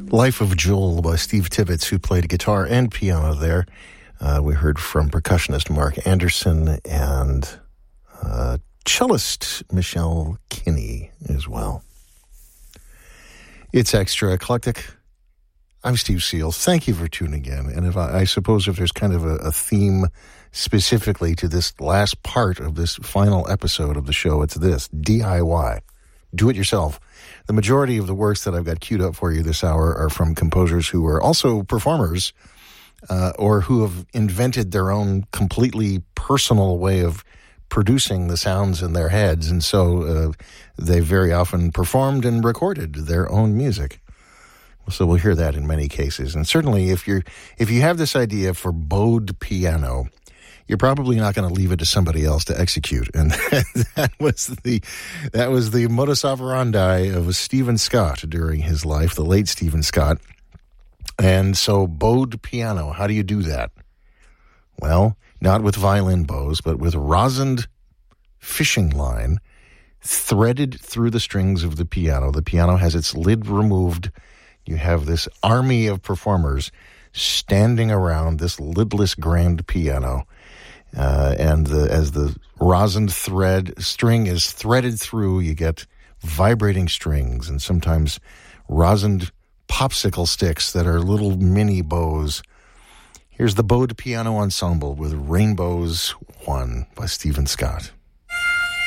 Life of Jewel by Steve Tibbetts, who played guitar and piano there. We heard from percussionist Mark Anderson and cellist Michelle Kinney as well. It's Extra Eclectic. I'm Steve Seal. Thank you for tuning in. And I suppose if there's kind of a theme specifically to this last part of this final episode of the show, it's this: DIY. Do it yourself. The majority of the works that I've got queued up for you this hour are from composers who are also performers or who have invented their own completely personal way of producing the sounds in their heads. And so they very often performed and recorded their own music. So we'll hear that in many cases. And certainly if you have this idea for bowed piano, you're probably not going to leave it to somebody else to execute. And that was the modus operandi of Stephen Scott during his life, the late Stephen Scott. And so bowed piano, how do you do that? Well, not with violin bows, but with rosined fishing line threaded through the strings of the piano. The piano has its lid removed. You have this army of performers standing around this lidless grand piano. As the rosined string is threaded through, you get vibrating strings and sometimes rosined popsicle sticks that are little mini bows. Here's the Bowed Piano Ensemble with Rainbows 1 by Stephen Scott.